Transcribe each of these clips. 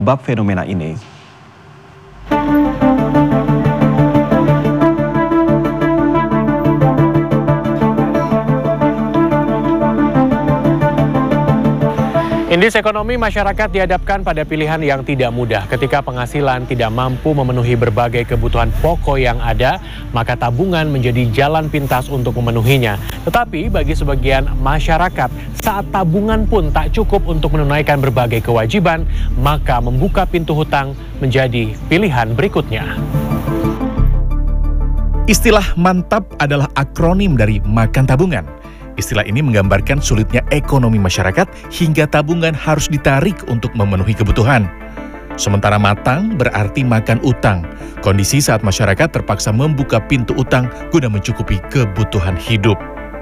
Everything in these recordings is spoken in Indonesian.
bab fenomena ini. Indeks ekonomi masyarakat dihadapkan pada pilihan yang tidak mudah. Ketika penghasilan tidak mampu memenuhi berbagai kebutuhan pokok yang ada, maka tabungan menjadi jalan pintas untuk memenuhinya. Tetapi bagi sebagian masyarakat, saat tabungan pun tak cukup untuk menunaikan berbagai kewajiban, maka membuka pintu hutang menjadi pilihan berikutnya. Istilah mantap adalah akronim dari makan tabungan. Istilah ini menggambarkan sulitnya ekonomi masyarakat hingga tabungan harus ditarik untuk memenuhi kebutuhan. Sementara matang berarti makan utang. Kondisi saat masyarakat terpaksa membuka pintu utang guna mencukupi kebutuhan hidup.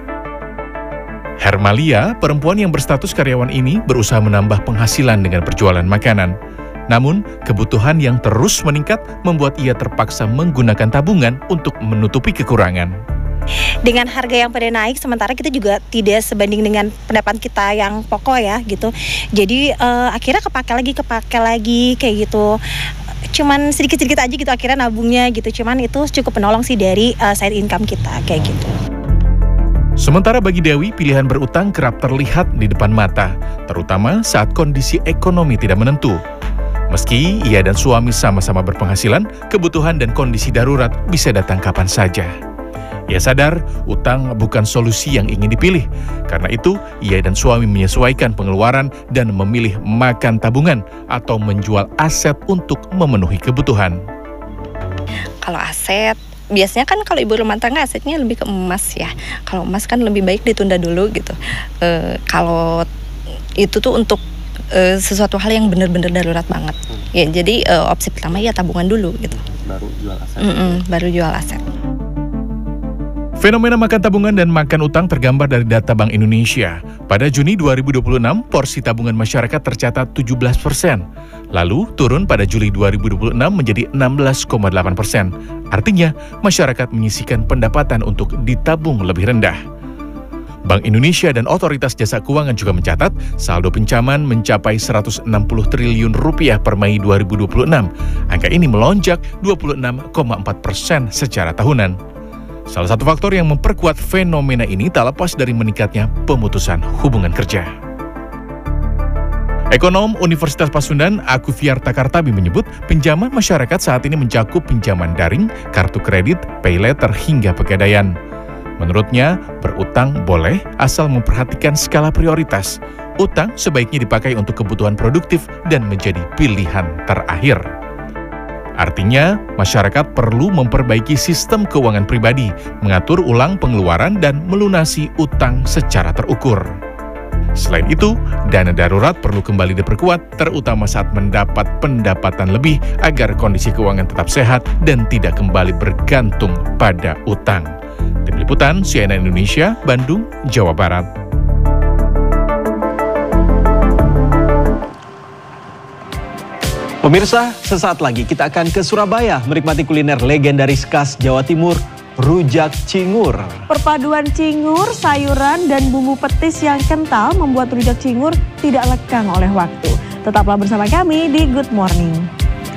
Hermalia, perempuan yang berstatus karyawan ini berusaha menambah penghasilan dengan berjualan makanan. Namun, kebutuhan yang terus meningkat membuat ia terpaksa menggunakan tabungan untuk menutupi kekurangan. Dengan harga yang pada naik, sementara kita juga tidak sebanding dengan pendapatan kita yang pokok ya gitu. Jadi akhirnya kepake lagi kayak gitu. Cuman sedikit-sedikit aja gitu akhirnya nabungnya gitu. Cuman itu cukup penolong sih dari side income kita kayak gitu. Sementara bagi Dewi, pilihan berutang kerap terlihat di depan mata, terutama saat kondisi ekonomi tidak menentu. Meski ia dan suami sama-sama berpenghasilan, kebutuhan dan kondisi darurat bisa datang kapan saja. Ia sadar utang bukan solusi yang ingin dipilih. Karena itu, ia dan suami menyesuaikan pengeluaran dan memilih makan tabungan atau menjual aset untuk memenuhi kebutuhan. Kalau aset, biasanya kan kalau ibu rumah tangga asetnya lebih ke emas ya. Kalau emas kan lebih baik ditunda dulu gitu. Kalau itu tuh untuk sesuatu hal yang benar-benar darurat banget. Ya, jadi opsi pertama ya tabungan dulu gitu. Baru jual aset. Baru jual aset. Fenomena makan tabungan dan makan utang tergambar dari data Bank Indonesia. Pada Juni 2026, porsi tabungan masyarakat tercatat 17%. Lalu turun pada Juli 2026 menjadi 16,8%. Artinya, masyarakat menyisihkan pendapatan untuk ditabung lebih rendah. Bank Indonesia dan Otoritas Jasa Keuangan juga mencatat saldo pinjaman mencapai 160 triliun rupiah per Mei 2026. Angka ini melonjak 26,4% secara tahunan. Salah satu faktor yang memperkuat fenomena ini tak lepas dari meningkatnya pemutusan hubungan kerja. Ekonom Universitas Pasundan, Akuviarta Kartabi menyebut pinjaman masyarakat saat ini mencakup pinjaman daring, kartu kredit, pay letter hingga pegadaian. Menurutnya, berutang boleh asal memperhatikan skala prioritas. Utang sebaiknya dipakai untuk kebutuhan produktif dan menjadi pilihan terakhir. Artinya, masyarakat perlu memperbaiki sistem keuangan pribadi, mengatur ulang pengeluaran dan melunasi utang secara terukur. Selain itu, dana darurat perlu kembali diperkuat, terutama saat mendapat pendapatan lebih agar kondisi keuangan tetap sehat dan tidak kembali bergantung pada utang. Tim Liputan CNN Indonesia, Bandung, Jawa Barat. Pemirsa, sesaat lagi kita akan ke Surabaya menikmati kuliner legendaris khas Jawa Timur, rujak cingur. Perpaduan cingur, sayuran, dan bumbu petis yang kental membuat rujak cingur tidak lekang oleh waktu. Tetaplah bersama kami di Good Morning.